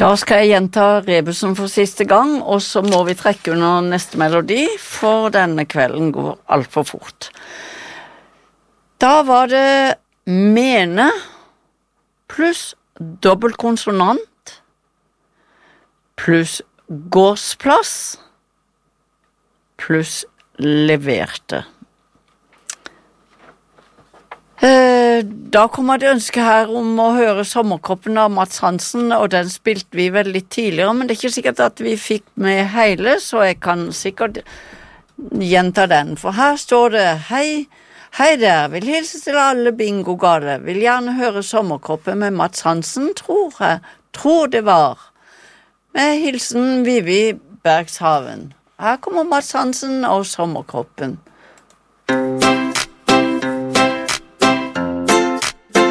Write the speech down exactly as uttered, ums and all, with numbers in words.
Da skal jeg gjenta rebusen for siste gang, og så må vi trekke under neste melodi, for denne kvelden går alt for fort. Da var det mene pluss dobbeltkonsonant pluss gårdsplass pluss leverte. Da kommer det ønske her om å høre Sommerkroppen av Mats Hansen, og den spilte vi vel litt tidligere, men det er ikke sikkert at vi fikk med hele, så jeg kan sikkert gjenta den. For her står det: Hei, hei der, vil hilse til alle bingo-gale, vil gjerne høre Sommerkroppen med Mats Hansen, tror jeg, tror det var. Med hilsen Vivi Bergshaven. Her kommer Mats Hansen og Sommerkroppen.